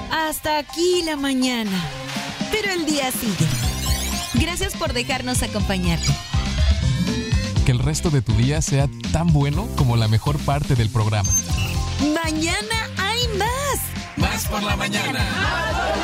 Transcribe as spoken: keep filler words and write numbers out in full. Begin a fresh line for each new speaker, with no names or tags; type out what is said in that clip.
Hasta aquí la mañana. Pero el día sigue. Gracias por dejarnos acompañarte.
Que el resto de tu día sea tan bueno como la mejor parte del programa.
Mañana hay más.
Más por la mañana.